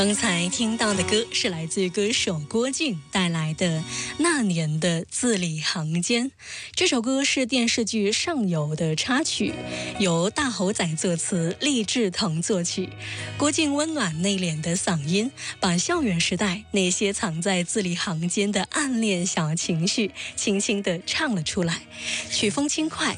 刚才听到的歌是来自歌手郭靖带来的《那年的字里行间》。这首歌是电视剧《上游》的插曲，由大猴仔作词，厉志腾作曲。郭靖温暖内敛的嗓音，把校园时代那些藏在字里行间的暗恋小情绪轻轻地唱了出来。曲风轻快，